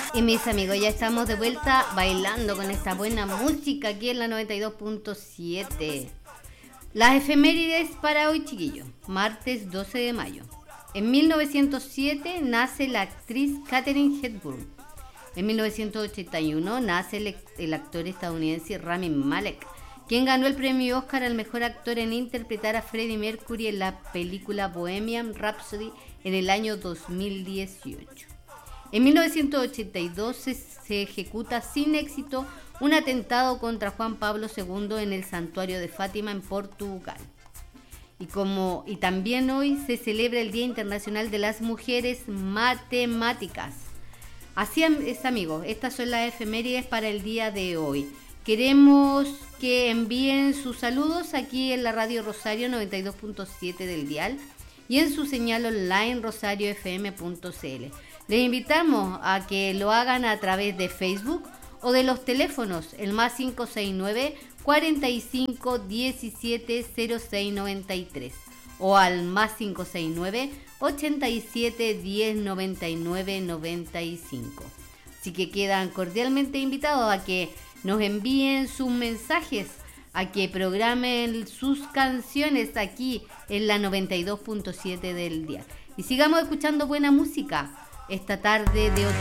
Y mis amigos, ya estamos de vuelta bailando con esta buena música aquí en la 92.7. Las efemérides para hoy, chiquillos. Martes 12 de mayo. En 1907 nace la actriz Katharine Hepburn. En 1981 nace el actor estadounidense Rami Malek, quien ganó el premio Oscar al mejor actor en interpretar a Freddie Mercury en la película Bohemian Rhapsody en el año 2018. En 1982 se ejecuta sin éxito un atentado contra Juan Pablo II en el santuario de Fátima en Portugal. Y también hoy se celebra el Día Internacional de las Mujeres Matemáticas. Así es, amigos, estas son las efemérides para el día de hoy. Queremos que envíen sus saludos aquí en la Radio Rosario 92.7 del dial y en su señal online rosariofm.cl. Les invitamos a que lo hagan a través de Facebook o de los teléfonos, el más 569 45 17 06 93 o al más 569 87 10 99 95. Así que quedan cordialmente invitados a que nos envíen sus mensajes, a que programen sus canciones aquí en la 92.7 del día. Y sigamos escuchando buena música esta tarde de